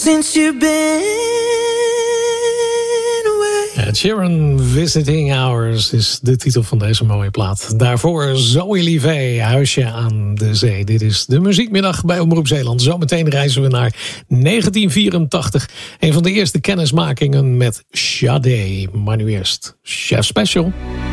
since you've been away. Ed Sheeran, Visiting Hours is de titel van deze mooie plaat. Daarvoor Zoe Livet, Huisje aan de Zee. Dit is de muziekmiddag bij Omroep Zeeland. Zometeen reizen we naar 1984. Een van de eerste kennismakingen met Sade. Maar nu eerst Chef Special.